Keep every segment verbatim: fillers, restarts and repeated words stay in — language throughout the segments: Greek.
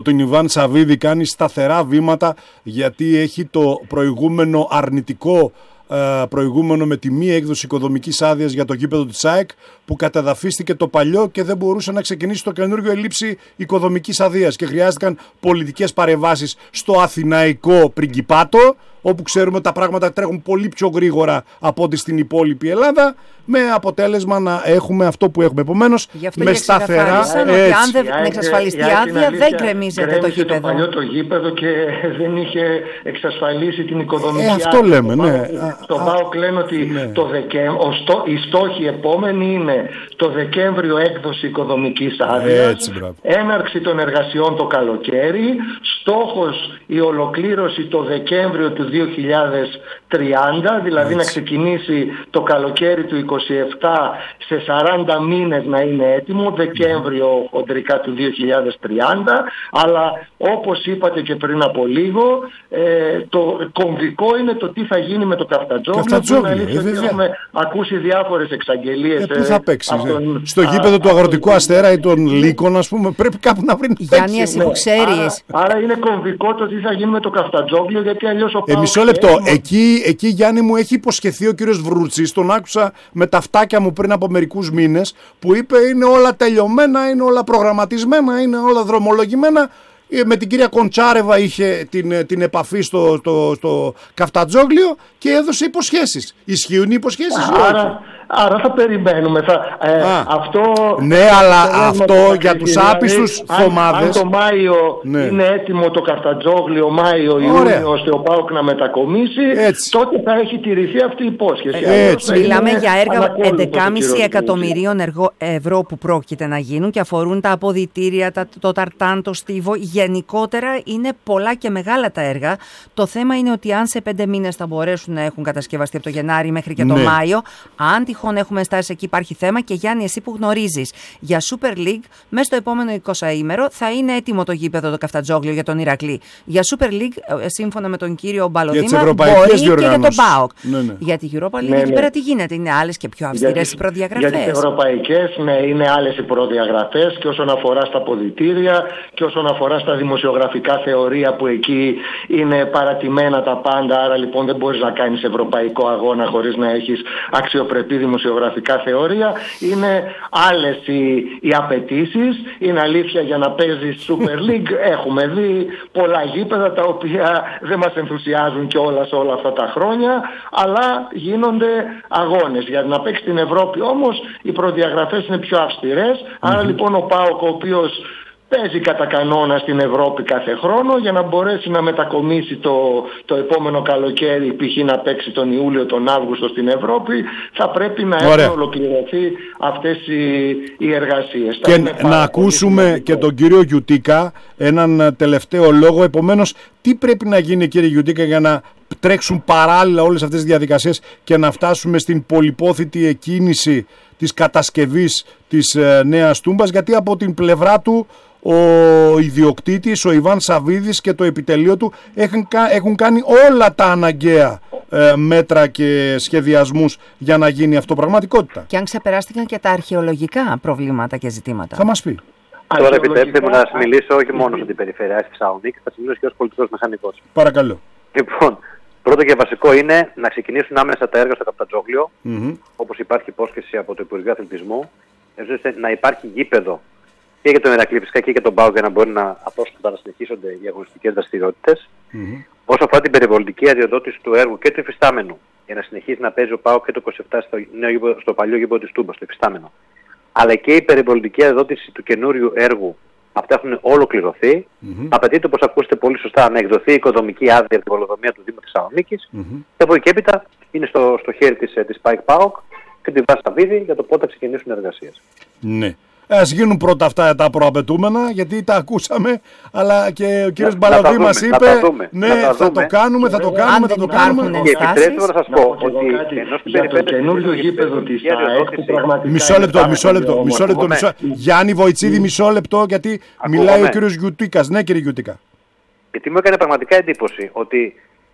τον Ιβάν Σαββίδη κάνει σταθερά βήματα, γιατί έχει το προηγούμενο αρνητικό προηγούμενο με τη μη έκδοση οικοδομικής άδειας για το γήπεδο της ΑΕΚ, που καταδαφίστηκε το παλιό και δεν μπορούσε να ξεκινήσει το καινούργιο ελλείψη οικοδομικής αδείας και χρειάστηκαν πολιτικές παρεμβάσεις στο Αθηναϊκό Πριγκιπάτο, όπου ξέρουμε ότι τα πράγματα τρέχουν πολύ πιο γρήγορα από ό,τι στην υπόλοιπη Ελλάδα, με αποτέλεσμα να έχουμε αυτό που έχουμε. Επομένως, με σταθερά. Ότι αν δεν εξασφαλιστεί άδεια, δεν κρεμίζεται το γήπεδο. Το παλιό το γήπεδο και δεν είχε εξασφαλίσει την οικοδομική άδεια. Ε, αυτό λέμε, ναι. Στο ΠΑΟΚ λένε ότι ναι. το Δεκέμβριο, οι στόχοι επόμενοι είναι το Δεκέμβριο έκδοση οικοδομικής άδειας, έναρξη των εργασιών το καλοκαίρι, στόχος η ολοκλήρωση το Δεκέμβριο του δύο χιλιάδες τριάντα, δηλαδή έτσι, να ξεκινήσει το καλοκαίρι του είκοσι επτά, σε σαράντα μήνες να είναι έτοιμο, Δεκέμβριο χοντρικά του δύο χιλιάδες τριάντα, αλλά όπως είπατε και πριν από λίγο, ε, το κομβικό είναι το τι θα γίνει με το Καφτατζόγλιο. Έχουμε ακούσει διάφορες εξαγγελίες. Ε, πού θα παίξει, ε, τον, στο γήπεδο α, του Αγροτικού Αστέρα ή των Λύκων, ας πούμε, πρέπει κάπου να βρει να παίξει. Γιάννη, εσύ που ξέρεις. Άρα, άρα είναι κομβικό το τι θα γίνει με το Καφτατζόγλιο, γιατί αλλιώς ο ε, μισό λεπτό. Εκεί, εκεί, Γιάννη, μου έχει υποσχεθεί ο κύριος Βρούτσης, τον άκουσα με τα φτάκια μου πριν από μερικούς μήνες, που είπε είναι όλα τελειωμένα, είναι όλα προγραμματισμένα, είναι όλα δρομολογημένα. Με την κυρία Κοντσάρεβα είχε την, την επαφή στο, στο, στο Καφτατζόγλιο και έδωσε υποσχέσεις. Ισχύουν οι υποσχέσεις? Άρα, άρα θα περιμένουμε. Θα, ε, αυτό, ναι, αλλά αυτό για τους άπιστους θωμάδες. Αν το Μάιο ναι. είναι έτοιμο το Καφτατζόγλιο, Μάιο-Ιούνιο, ώστε ο ΠΑΟΚ να μετακομίσει, έτσι, τότε θα έχει τηρηθεί αυτή η υπόσχεση. Έτσι. Μιλάμε για έργα έντεκα κόμμα πέντε εκατομμυρίων ευρώ που πρόκειται να γίνουν και αφορούν τα αποδυτήρια, το ταρτάν, το στίβο. Γενικότερα είναι πολλά και μεγάλα τα έργα. Το θέμα είναι ότι αν σε πέντε μήνες θα μπορέσουν να έχουν κατασκευαστεί από το Γενάρη μέχρι και το ναι. Μάιο, αν τυχόν έχουμε στάσει εκεί υπάρχει θέμα. Και Γιάννη, εσύ που γνωρίζεις, για Super League μέσα στο επόμενο εικοσαήμερο θα είναι έτοιμο το γήπεδο το Καφτατζόγλιο για τον Ηρακλή. Για Super League, σύμφωνα με τον κύριο Μπαλοδήμα, μπορεί και για τον ΠΑΟΚ. Ναι, ναι. Για τη Europa League, ναι, ναι. εκεί πέρα τι γίνεται? Είναι άλλες και πιο αυστηρές οι προδιαγραφές? Για τις ευρωπαϊκές, ναι, είναι άλλες οι προδιαγραφές και όσον αφορά στα αποδυτήρια και όσον αφορά στα δημοσιογραφικά θεωρία, που εκεί είναι παρατημένα τα πάντα, άρα λοιπόν δεν μπορείς να κάνεις ευρωπαϊκό αγώνα χωρίς να έχεις αξιοπρεπή δημοσιογραφικά θεωρία. Είναι άλλες οι, οι απαιτήσεις. Είναι αλήθεια, για να παίζεις Super League έχουμε δει πολλά γήπεδα τα οποία δεν μας ενθουσιάζουν κιόλας όλα αυτά τα χρόνια, αλλά γίνονται αγώνες. Για να παίξεις στην Ευρώπη όμως οι προδιαγραφές είναι πιο αυστηρές, mm-hmm. άρα λοιπόν ο ΠΑΟΚ, ο οποίος παίζει κατά κανόνα στην Ευρώπη κάθε χρόνο, για να μπορέσει να μετακομίσει το, το επόμενο καλοκαίρι, π.χ. να παίξει τον Ιούλιο, τον Αύγουστο στην Ευρώπη, θα πρέπει να έχουν ολοκληρωθεί αυτές οι, οι εργασίες. Και να ακούσουμε σημαντικό. Και τον κύριο Γιουτίκα, έναν τελευταίο λόγο. Επομένως, τι πρέπει να γίνει, κύριε Γιουτίκα, για να τρέξουν παράλληλα όλες αυτές τις διαδικασίες και να φτάσουμε στην πολυπόθητη εκκίνηση της κατασκευής της ε, νέας τούμπας? Γιατί από την πλευρά του ο ιδιοκτήτης, ο Ιβάν Σαββίδης και το επιτελείο του έχουν, έχουν κάνει όλα τα αναγκαία ε, μέτρα και σχεδιασμούς για να γίνει αυτό πραγματικότητα. Και αν ξεπεράστηκαν και τα αρχαιολογικά προβλήματα και ζητήματα. Θα μας πει. Τώρα επιτρέψτε μου να σας μιλήσω όχι μόνο για την περιφέρεια της Θεσσαλονίκης, θα σας μιλήσω και ως πολιτικός μηχανικός. Παρακαλώ. Λοιπόν, πρώτο και βασικό είναι να ξεκινήσουν άμεσα τα έργα στο Καφτατζόγλιο, mm-hmm. όπως υπάρχει υπόσχεση από το Υπουργείο Αθλητισμού, ώστε να υπάρχει γήπεδο και για τον Ηρακλή φυσικά και για τον ΠΑΟΚ, για να μπορεί να απρόσκοπτα να συνεχίζονται οι αγωνιστικές δραστηριότητες. Mm-hmm. Όσο αφορά την περιβαλλοντική αδειοδότηση του έργου και του υφιστάμενου, για να συνεχίσει να παίζει ο ΠΑΟΚ και το είκοσι επτά στο, νέο, στο παλιό γήπεδο της Τούμπας, το υφιστάμενο, αλλά και η περιβαλλοντική αδειοδότηση του καινούριου έργου, αυτά έχουν ολοκληρωθεί. Mm-hmm. Απαιτείται, όπως ακούσετε πολύ σωστά, να εκδοθεί η οικοδομική άδεια για την πολεοδομία του Δήμου Θεσσαλονίκης. Mm-hmm. Και από εκεί και έπειτα είναι στο, στο χέρι της, της ΠΑΕΚ ΠΑΟΚ και την Βάστα για το πότε θα ξεκινήσουν οι εργασίες. Ναι. Ας γίνουν πρώτα αυτά τα προαπαιτούμενα, γιατί τα ακούσαμε, αλλά και ο κύριος Μπαλαδί μας είπε ναι, θα το κάνουμε, θα το κάνουμε, θα το κάνουμε. Και επιτρέψτε να σας πω ότι για το καινούργιο γήπεδο της ΑΕΚ που πραγματικά... Μισό λεπτό, μισό λεπτό, μισό λεπτό, Γιάννη Βοητσίδη, μισό λεπτό, γιατί μιλάει ο κύριος Γιουτίκας. Ναι, κύριε Γιουτίκα. Γιατί μου έκανε πραγματικά εντύπωση ότι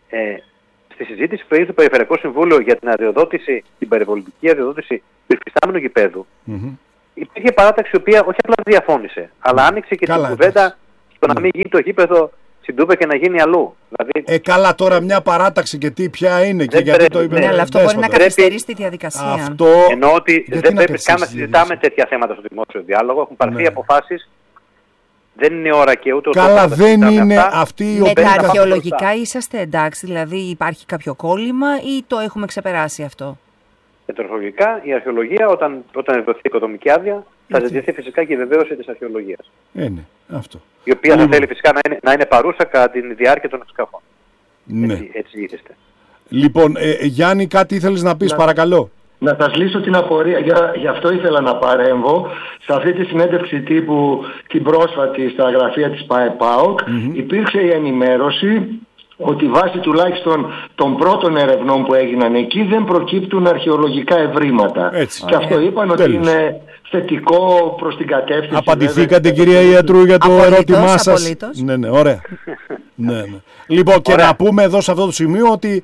στη συζήτηση που έγινε στο Περιφερειακό Συμβούλιο για την αδειοδότηση, την περιβαλλοντική αδειοδότηση του υφιστάμενου γηπέδου, υπήρχε παράταξη η οποία όχι απλά διαφώνησε, αλλά άνοιξε και την κουβέντα το ναι. να μην γίνει το γήπεδο στην Τούμπα και να γίνει αλλού. Δηλαδή... Ε, καλά, τώρα μια παράταξη και τι, ποια είναι και γιατί το είπε. Ναι, αλλά αυτό μπορεί να καθυστερήσει τη διαδικασία. Αυτό... Εννοώ ότι δεν πρέπει καν να συζητάμε τέτοια θέματα στο δημόσιο διάλογο. Έχουν πάρθει ναι. αποφάσεις. Δεν είναι η ώρα και ούτε ο Καλά, τόπος δεν είναι αυτά. αυτή η οποία. Με τα αρχαιολογικά είσαστε εντάξει, δηλαδή υπάρχει κάποιο κόλλημα ή το έχουμε ξεπεράσει αυτό? Για τα αρχαιολογικά, η αρχαιολογία όταν, όταν δοθεί οικοδομική άδεια θα ζητηθεί φυσικά και η βεβαίωση της αρχαιολογίας. Είναι αυτό. Η οποία λοιπόν. θα θέλει φυσικά να είναι, να είναι παρούσα κατά τη διάρκεια των εξκαφών. Ναι. Έτσι, έτσι ήθεστε. Λοιπόν, ε, Γιάννη, κάτι ήθελες να πεις, να, παρακαλώ. Να σας λύσω την απορία, για, γι' αυτό ήθελα να παρέμβω. Σε αυτή τη συνέντευξη τύπου την πρόσφατη στα γραφεία της ΠΑΕΠΑΟΚ mm-hmm. υπήρξε η ενημέρωση ότι βάσει τουλάχιστον των πρώτων ερευνών που έγιναν εκεί δεν προκύπτουν αρχαιολογικά ευρήματα. Έτσι. Και αυτό είπαν ότι Τέλος. είναι θετικό προς την κατεύθυνση. Απαντηθήκατε κυρία Ιατρού για το απολύτως, ερώτημά σας. Απολύτως. Ναι, ναι, ωραία. ναι, ναι. Λοιπόν, και ωραία. να πούμε εδώ σε αυτό το σημείο ότι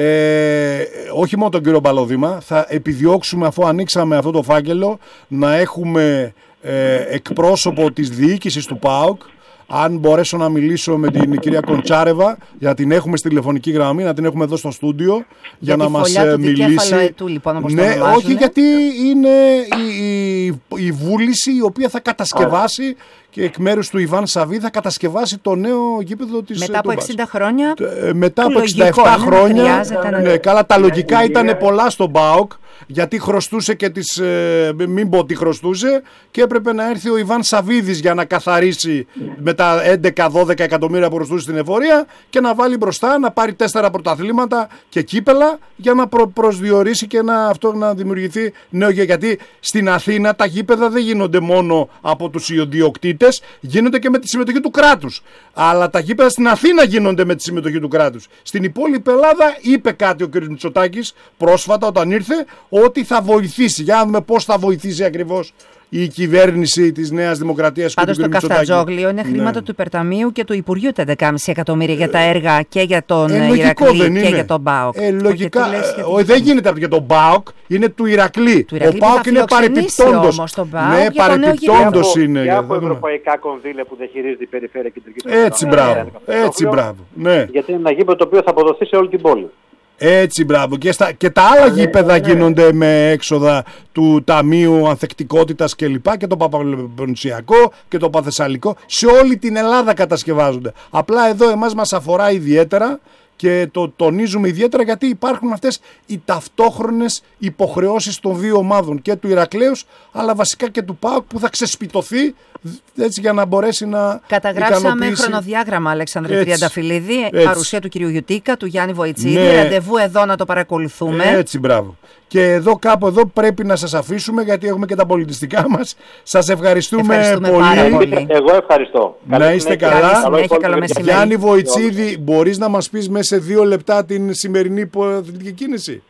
ε, όχι μόνο τον κύριο Μπαλωδήμα, θα επιδιώξουμε αφού ανοίξαμε αυτό το φάκελο να έχουμε ε, εκπρόσωπο της διοίκησης του ΠΑΟΚ. Αν μπορέσω να μιλήσω με την κυρία Κοντσάρεβα, για να την έχουμε στη τηλεφωνική γραμμή, να την έχουμε εδώ στο στούντιο, για, για να μας μιλήσει. Ετού, λοιπόν, όπως ναι, το όχι γιατί είναι η, η, η βούληση η οποία θα κατασκευάσει και εκ μέρους του Ιβάν Σαββίδη θα κατασκευάσει το νέο γήπεδο της μετά από εξήντα χρόνια. Ε, μετά από εξήντα επτά χρόνια. Να... Ναι, καλά, τα λογικά ήταν πολλά στον ΠΑΟΚ. Γιατί χρωστούσε και τις, ε, μην πω τι χρωστούσε και έπρεπε να έρθει ο Ιβάν Σαββίδης για να καθαρίσει με τα έντεκα δώδεκα εκατομμύρια που χρωστούσε στην εφορία και να βάλει μπροστά, να πάρει τέσσερα πρωταθλήματα και κύπελα για να προ, προσδιορίσει και να, αυτό, να δημιουργηθεί νέο. Γιατί στην Αθήνα τα γήπεδα δεν γίνονται μόνο από τους ιδιοκτήτες, γίνονται και με τη συμμετοχή του κράτους. Αλλά τα γήπεδα στην Αθήνα γίνονται με τη συμμετοχή του κράτους. Στην υπόλοιπη Ελλάδα είπε κάτι ο κ. Μητσοτάκης πρόσφατα όταν ήρθε, ότι θα βοηθήσει. Για να δούμε πώς θα βοηθήσει ακριβώς η κυβέρνηση της Νέας Δημοκρατίας. Πάντως το Καφτατζόγλιο είναι χρήματα ναι. του Υπερταμείου και του Υπουργείου τα έντεκα και μισό εκατομμύρια για τα έργα και για τον ε, Ηρακλή και για τον ΠΑΟΚ. Ε, λογικά, ε, δεν γίνεται για τον ΠΑΟΚ, είναι του Ηρακλή. Του Ηρακλή ο ΠΑΟΚ είναι παρεπιπτόντος. Ναι, παρεπιπτόντος είναι. Και από ευρωπαϊκά κονδύλια που διαχειρίζεται η Περιφέρεια Κεντρικής Ευρώπης. Έτσι μπράβο. Έτσι μπράβο. Γιατί είναι ένα γήπεδο το οποίο θα αποδοθεί σε όλη την πόλη. Έτσι, μπράβο. Και, στα, και τα άλλα γήπεδα ναι, γίνονται ναι. με έξοδα του Ταμείου Ανθεκτικότητας και λοιπά, και το Παπαπονησιακό και το Παθεσσαλικό. Σε όλη την Ελλάδα κατασκευάζονται. Απλά εδώ εμάς μας αφορά ιδιαίτερα και το τονίζουμε ιδιαίτερα γιατί υπάρχουν αυτές οι ταυτόχρονες υποχρεώσεις των δύο ομάδων, και του Ηρακλέους αλλά βασικά και του ΠΑΟΚ, που θα ξεσπιτωθεί έτσι για να μπορέσει να καταγράψαμε ικανοποιήσει... χρονοδιάγραμμα, Αλέξανδρε έτσι, Τριανταφυλλίδη, έτσι. παρουσία του κυρίου Γιουτίκα, του Γιάννη Βοητσίδη, ναι. ραντεβού εδώ να το παρακολουθούμε. Έτσι, μπράβο. Και εδώ κάπου εδώ πρέπει να σας αφήσουμε γιατί έχουμε και τα πολιτιστικά μας. Σας ευχαριστούμε, ευχαριστούμε πολύ. πολύ. Εγώ ευχαριστώ. Να είστε καλά. Συνέχεια, καλό μεσημέρι. Γιάννη Βοητσίδη, μπορείς να μας πεις μέσα σε δύο λεπτά την σημερινή αθλητική κίνηση?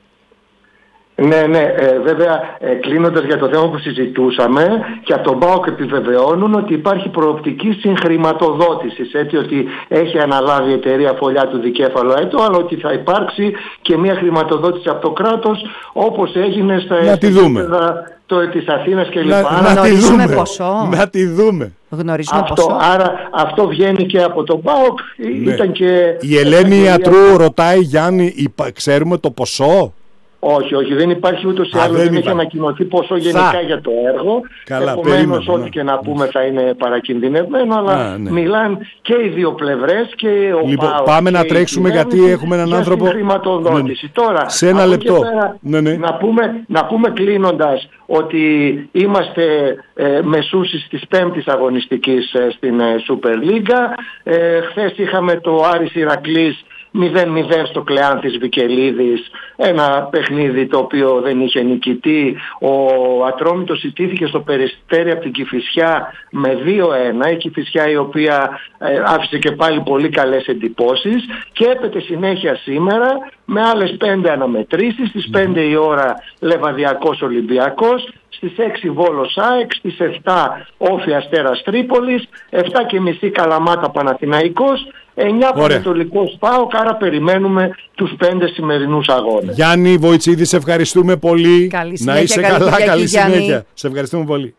Ναι, ναι, ε, βέβαια ε, κλείνοντας για το θέμα που συζητούσαμε, και από τον ΠΑΟΚ επιβεβαιώνουν ότι υπάρχει προοπτική συγχρηματοδότησης, έτσι ότι έχει αναλάβει η εταιρεία Φωλιά του Δικέφαλο έτο, αλλά ότι θα υπάρξει και μια χρηματοδότηση από το κράτος, όπως έγινε στα επίπεδα της Αθήνας και λοιπά. Να, να, τη δούμε. Ποσό. να τη δούμε. Γνωρίζουμε αυτό, ποσό. Άρα αυτό βγαίνει και από τον ΠΑΟΚ. Ναι. Ήταν και η Ελένη Ιατρού ρωτάει, Γιάννη, ξέρουμε το ποσό? Όχι, όχι, δεν υπάρχει ούτως ή άλλως, δεν, δεν έχει ανακοινωθεί πόσο γενικά θα. για το έργο. Καλά, επομένως, ό,τι ναι. και να πούμε θα είναι παρακινδυνευμένο, αλλά Α, ναι. μιλάνε και οι δύο πλευρές και ο λοιπόν, ΠΑΟΚ. Πάμε να τρέξουμε γιατί έχουμε έναν άνθρωπο. Χρηματοδότηση. Ναι. Τώρα, σε ένα λεπτό. Πέρα, ναι, ναι. Να, πούμε, να πούμε κλείνοντας ότι είμαστε ε, μεσούσεις της πέμπτης αγωνιστικής ε, στην ε, Super League. Ε, χθες είχαμε το Άρης Ηρακλής μηδέν μηδέν στο Κλεάνθης Βικελίδης, ένα παιχνίδι το οποίο δεν είχε νικητή. Ο Ατρόμητος ιτήθηκε στο Περιστέρι από την Κηφισιά με δύο ένα, η Κηφισιά η οποία ε, άφησε και πάλι πολύ καλές εντυπώσεις, και έπεται συνέχεια σήμερα με άλλες πέντε αναμετρήσεις. Στις πέντε η ώρα Λεβαδιακός Ολυμπιακός, στις έξι Βόλος ΑΕΚ, στις επτά Όφη Αστέρας Τρίπολης, επτά και μισή Καλαμάτα Παναθηναϊκός, εννιά Πανετολικός ΠΑΟΚ, άρα περιμένουμε τους πέντε σημερινούς αγώνες. Γιάννη Βοητσίδη, σε ευχαριστούμε πολύ. Καλή συνέχεια, να είσαι καλή καλά, καλή καλή συνέχεια. συνέχεια. Σε ευχαριστούμε πολύ.